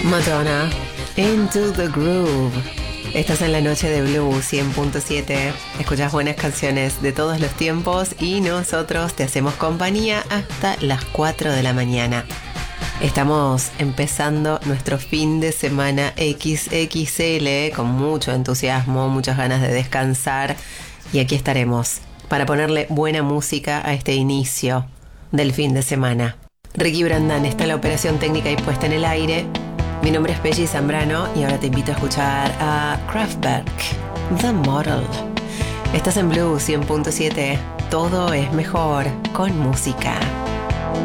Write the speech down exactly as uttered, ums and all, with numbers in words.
Madonna, Into the Groove. Estás en la noche de Blue cien punto siete. Escuchas buenas canciones de todos los tiempos y nosotros te hacemos compañía hasta las cuatro de la mañana. Estamos empezando nuestro fin de semana equis equis ele con mucho entusiasmo, muchas ganas de descansar, y aquí estaremos para ponerle buena música a este inicio del fin de semana. Ricky Brandán está en la operación técnica y puesta en el aire. Mi nombre es Pelli Zambrano y ahora te invito a escuchar a Kraftwerk, The Model. Estás en Blue cien punto siete. Todo es mejor con música.